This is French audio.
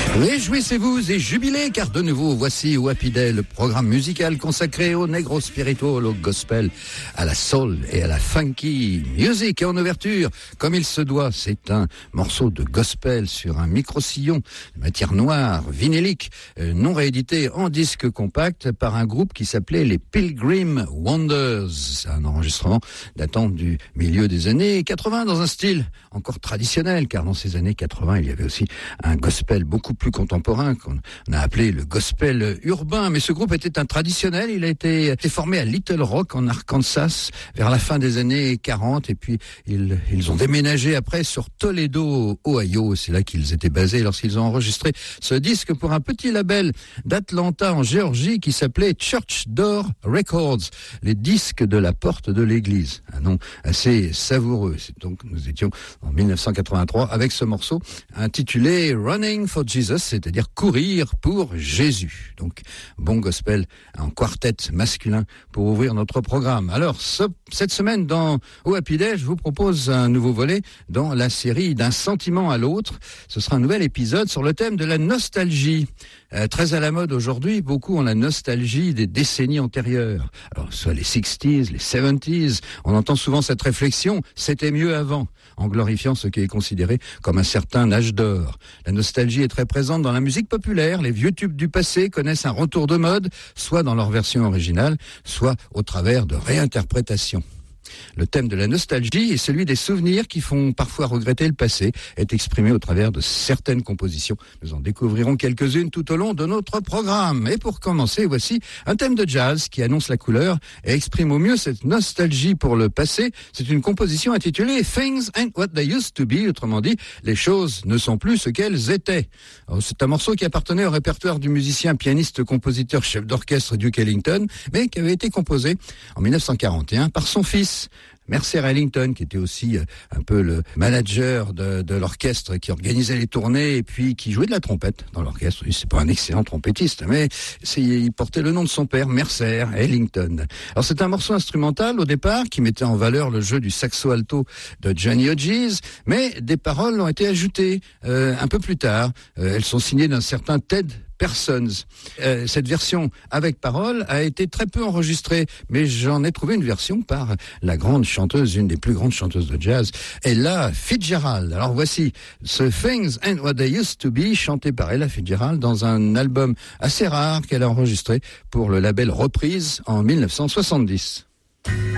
Réjouissez-vous et jubilez, car de nouveau, voici Happy Day, le programme musical consacré au negro spiritual, au gospel, à la soul et à la funky music. Et en ouverture, comme il se doit, c'est un morceau de gospel sur un micro-sillon de matière noire, vinylique, non réédité en disque compact par un groupe qui s'appelait les Pilgrim Wonders. C'est un enregistrement datant du milieu des années 80 dans un style encore traditionnel, car dans ces années 80, il y avait aussi un gospel beaucoup plus contemporain qu'on a appelé le gospel urbain. Mais ce groupe était un traditionnel. Il a été formé à Little Rock en Arkansas vers la fin des années 40 et puis ils ont déménagé après sur Toledo, Ohio. C'est là qu'ils étaient basés lorsqu'ils ont enregistré ce disque pour un petit label d'Atlanta en Géorgie qui s'appelait Church Door Records, les disques de la porte de l'église. Un nom assez savoureux. Donc nous étions en 1983 avec ce morceau intitulé Running for Jesus, c'est-à-dire courir pour Jésus. Donc bon gospel en quartet masculin pour ouvrir notre programme. Alors cette semaine dans Happy Day, je vous propose un nouveau volet dans la série D'un sentiment à l'autre. Ce sera un nouvel épisode sur le thème de la nostalgie. Très à la mode aujourd'hui, beaucoup ont la nostalgie des décennies antérieures. Alors, soit les 60s, les 70s, on entend souvent cette réflexion, c'était mieux avant, en glorifiant ce qui est considéré comme un certain âge d'or. La nostalgie est très présente dans la musique populaire. Les vieux tubes du passé connaissent un retour de mode, soit dans leur version originale, soit au travers de réinterprétations. Le thème de la nostalgie et celui des souvenirs qui font parfois regretter le passé est exprimé au travers de certaines compositions. Nous en découvrirons quelques-unes tout au long de notre programme. Et pour commencer, voici un thème de jazz qui annonce la couleur et exprime au mieux cette nostalgie pour le passé. C'est une composition intitulée Things Ain't What They Used to Be, autrement dit, les choses ne sont plus ce qu'elles étaient. Alors, c'est un morceau qui appartenait au répertoire du musicien, pianiste, compositeur, chef d'orchestre Duke Ellington, mais qui avait été composé en 1941 par son fils, Mercer Ellington, qui était aussi un peu le manager de l'orchestre qui organisait les tournées et puis qui jouait de la trompette dans l'orchestre. C'est pas un excellent trompettiste, mais il portait le nom de son père, Mercer Ellington. Alors c'est un morceau instrumental au départ qui mettait en valeur le jeu du saxo alto de Johnny Hodges, mais des paroles ont été ajoutées un peu plus tard. Elles sont signées d'un certain Ted Persons. Cette version avec parole a été très peu enregistrée, mais j'en ai trouvé une version par la grande chanteuse, une des plus grandes chanteuses de jazz, Ella Fitzgerald. Alors voici ce Things Ain't What They Used to Be, chanté par Ella Fitzgerald dans un album assez rare qu'elle a enregistré pour le label Reprise en 1970.